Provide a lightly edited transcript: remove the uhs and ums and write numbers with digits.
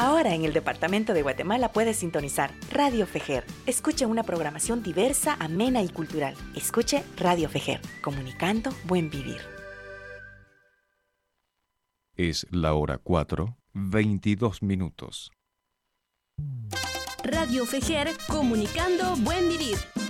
Ahora en el departamento de Guatemala puedes sintonizar Radio Fejer. Escuche una programación diversa, amena y cultural. Escuche Radio Fejer, comunicando buen vivir. Es la hora 4:22. Radio Fejer, comunicando buen vivir.